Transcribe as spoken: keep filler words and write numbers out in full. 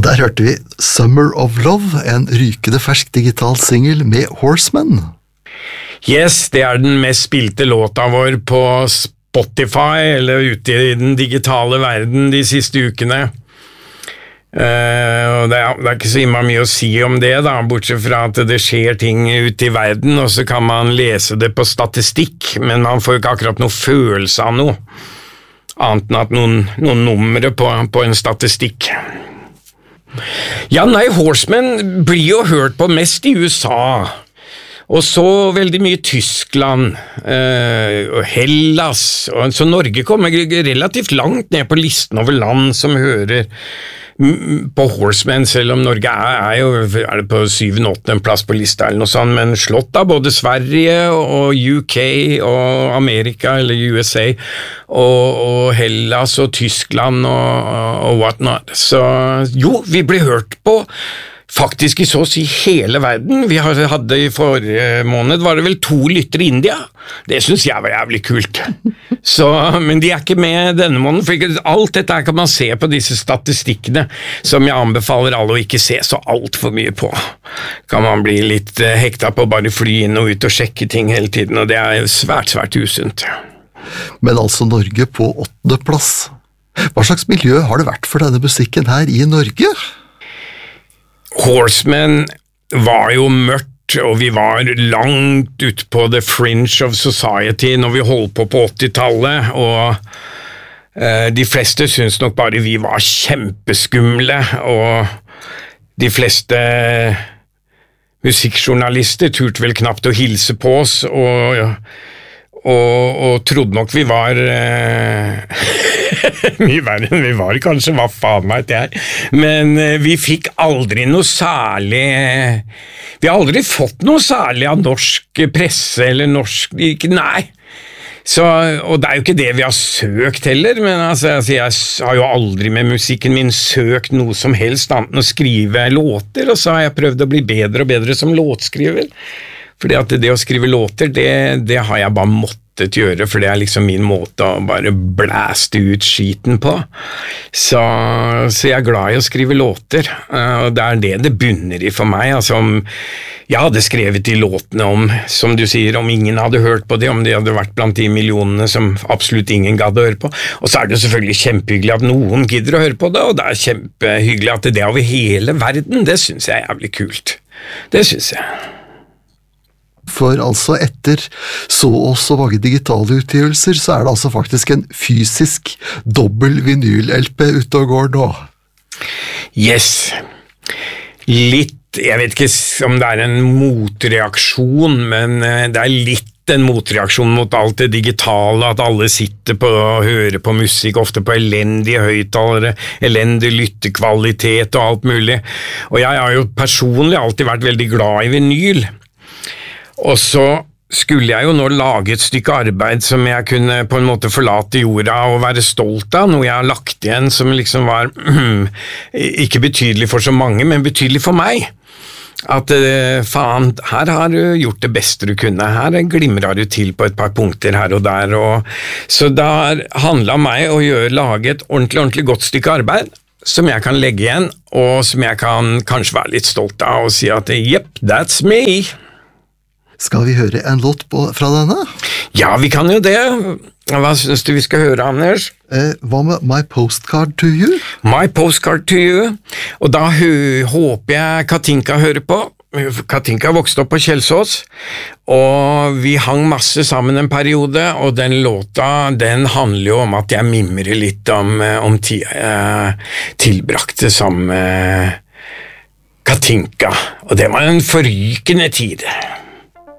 Og der hørte vi Summer of Love, en rykende fersk digital single med Horsemen. Yes, det er den mest spilte låta vår på Spotify, eller ute i den digitale verden de siste ukene. Uh, og det er, det er ikke så immer mye å si om det da, bortsett fra at det skjer ting ute i verden, og så kan man lese det på statistikk, men man får ikke akkurat noe følelse av noe, annet enn at noen, noen numre på, på en statistikk. Ja, nei, Horsemen blir jo hørt på mest i U S A, og så veldig mye Tyskland, uh, og Hellas, og så Norge kommer relativt langt ned på listen over land som hører på Horsemen, selv om Norge er, er jo er det på syvende åttende plass på lista eller noe sånt, men slått av både Sverige og U K og Amerika eller U S A og, og Hellas og Tyskland og, og whatnot. Så jo, vi blir hørt på faktisk i så å si hele verden. Vi hadde i forrige måned, var det vel to lyttere i India. Det synes jeg var jævlig kult. Så, men de er ikke med denne måneden, for alt dette kan man se på disse statistikkene, som jeg anbefaler alle å ikke se så alt for mye på. Kan man bli litt hekta på å bare fly inn og ut og sjekke ting hele tiden, og det er svært, svært usunt. Men altså Norge på åttende plass. Hva slags miljø har det vært for denne musikken her i Norge? Horsemen var jo mørkt, og vi var langt ut på the fringe of society når vi holdt på på åttitallet, og eh, de fleste synes nok bare vi var kjempeskumle, og de fleste musikkjournalister turte vel knapt å hilse på oss, og, og, og trodde nok vi var eh, mye verre enn vi var, kanskje, hva faen vet jeg, men eh, vi fikk aldri noe særlig, vi har aldri fått noe særlig av norsk presse, eller norsk, ikke, nei, så, og det er jo ikke det vi har søkt heller, men altså, altså, jeg har jo aldri med musikken min søkt noe som helst annet enn å skrive låter, og så har jeg prøvd å bli bedre og bedre som låtskriver, fordi at det å skrive låter, det, det har jeg bare måttet gjøre, for det er liksom min måte å bare blæste ut skiten på. Så, så jeg er glad i å skrive låter, og det er det det bunner i for meg. Altså om jeg hadde skrevet de låtene om, som du sier, om ingen hadde hørt på det, om de hadde vært blant de millionene som absolutt ingen gadd å høre på. Og så er det selvfølgelig kjempehyggelig at noen gidder å høre på det, og det er kjempehyggelig at det er over hele verden. Det synes jeg er jævlig kult. Det synes jeg. For altså etter så og så mange digitale utgivelser, så er det altså faktisk en fysisk dobbel vinyl-L P ute og går nå. Yes. Litt, jeg vet ikke om det er en motreaksjon, men det er litt en motreaksjon mot alt det digitale, at alle sitter på og hører på musikk, ofte på elendige høyttalere, elendig lyttekvalitet og alt mulig. Og jeg har jo personlig alltid vært veldig glad i vinyl. Og så skulle jeg jo nå lage et stykke arbeid som jeg kunne på en måte forlate jorda og være stolt av, noe jeg har lagt igjen som liksom var ikke betydelig for så mange, men betydelig for meg. At faen, her har du gjort det beste du kunne, her glimrer du til på et par punkter her og der, og så da handlet det om meg å gjøre, lage et ordentlig, ordentlig godt stykke arbeid, som jeg kan legge igjen, og som jeg kan kanskje være litt stolt av og si at yep, that's me. Skal vi høre en låt på, fra denne? Ja, vi kan jo det. Hva synes du vi skal høre, Anders? Eh, hva med My Postcard to You? My Postcard to You. Og da håper jeg Katinka hører på. Katinka vokste opp på Kjelsås, og vi hang masse sammen en periode, og den låta, den handler jo om at jeg mimrer litt om, om tida jeg tilbrakte sammen med Katinka, og det var en forrykende tid.